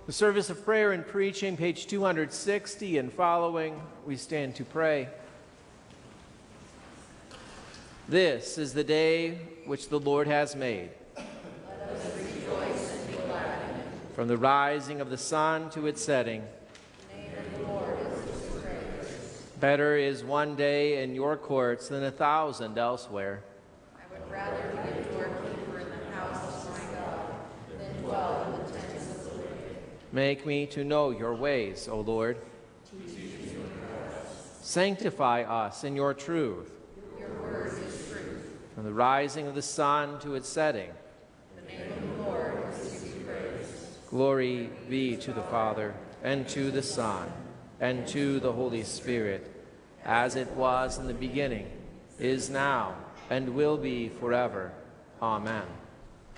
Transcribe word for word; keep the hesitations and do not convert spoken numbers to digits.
The service of prayer and preaching, page two hundred sixty and following, we stand to pray. This is the day which the Lord has made. Let us rejoice and be glad in it. From the rising of the sun to its setting, The name of the Lord is his praise. better is one day in your courts than a thousand elsewhere. I would rather be a doorkeeper in the house of my God than dwell in the tents of the wicked. Make me to know your ways, O Lord. Sanctify us in your truth. Your word is truth. From the rising of the sun to its setting, The name of the Lord is to be praised. glory be to the Father, and to the Son, and to the Holy Spirit, as it was in the beginning, is now, and will be forever. Amen.